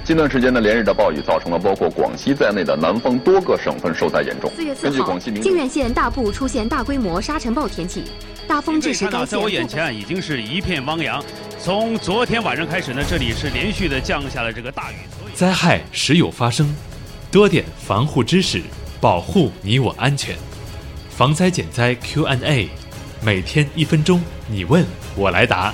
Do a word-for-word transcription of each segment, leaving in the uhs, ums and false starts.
近段时间的连日的暴雨造成了包括广西在内的南方多个省份受灾严重。 四月四号，靖远县大部出现大规模沙尘暴天气，大风致使该县。 在我眼前已经是一片汪洋。从昨天晚上开始呢，这里是连续的降下了这个大雨。 灾害时有发生，多点防护知识，保护你我安全。防灾减灾 Q and A， 每天一分钟，你问我来答。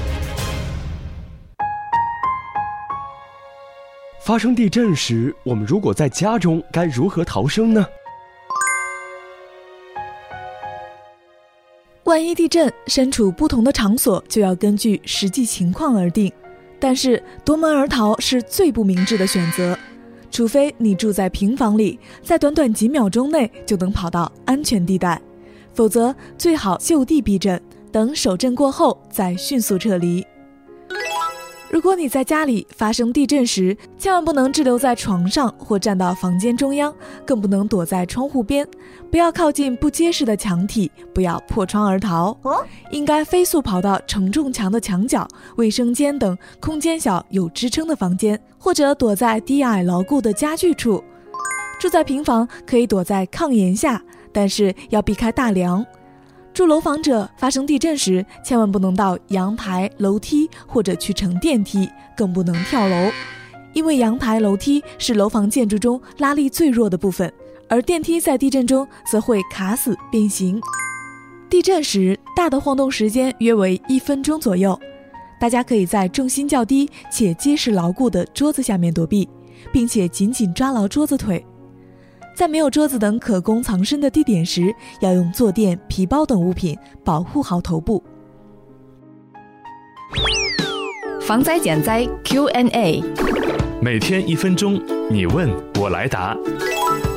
发生地震时，我们如果在家中该如何逃生呢？ 万一地震，身处不同的场所就要根据实际情况而定，但是夺门而逃是最不明智的选择，除非你住在平房里，在短短几秒钟内就能跑到安全地带，否则最好就地避震，等首震过后再迅速撤离。如果你在家里发生地震时，千万不能滞留在床上或站到房间中央，更不能躲在窗户边，不要靠近不结实的墙体，不要破窗而逃，应该飞速跑到承重墙的墙角、卫生间等空间小有支撑的房间，或者躲在低矮牢固的家具处。住在平房可以躲在炕沿下，但是要避开大梁。住楼房者发生地震时，千万不能到阳台、楼梯或者去乘电梯，更不能跳楼，因为阳台、楼梯是楼房建筑中拉力最弱的部分，而电梯在地震中则会卡死变形。地震时，大的晃动时间约为一分钟左右，大家可以在重心较低且结实牢固的桌子下面躲避，并且紧紧抓牢桌子腿。在没有桌子等可供藏身的地点时，要用坐垫、皮包等物品保护好头部。 防灾减灾 Q and A， 每天一分钟，你问我来答。